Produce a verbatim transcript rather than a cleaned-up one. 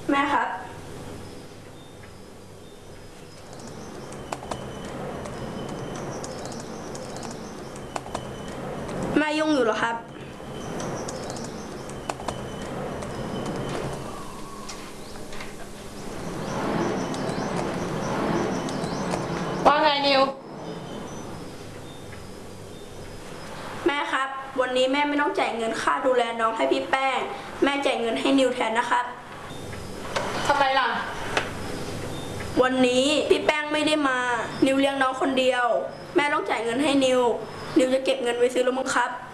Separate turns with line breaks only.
แม่ครับแม่ยุ่งอยู่เหรอครับ
ว่าไงนิว
แม่ครับวันนี้แม่ไม่ต้องจ่ายเงินค่าดูแลน้องให้พี่แป้งแม่จ่ายเงินให้นิวแทนนะครับ
ทำไมล่ะ
วันนี้พี่แป้งไม่ได้มานิวเลี้ยงน้องคนเดียวแม่ต้องจ่ายเงินให้นิวนิวจะเก็บเงินไว้ซื้อรถบังคับ